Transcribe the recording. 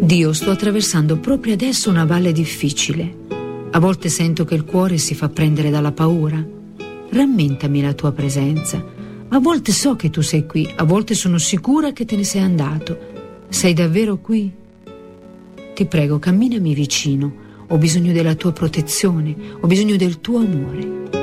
Dio, sto attraversando proprio adesso una valle difficile. A volte sento che il cuore si fa prendere dalla paura. Rammentami la tua presenza. A volte so che tu sei qui, a volte sono sicura che te ne sei andato. Sei davvero qui? Ti prego, camminami vicino. Ho bisogno della tua protezione, ho bisogno del tuo amore.